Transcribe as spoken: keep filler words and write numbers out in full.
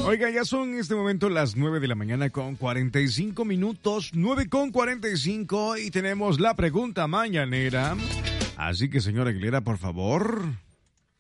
Oiga, ya son en este momento las nueve de la mañana con cuarenta y cinco minutos, nueve con cuarenta y cinco, y tenemos la pregunta mañanera. Así que, señora Aguilera, por favor.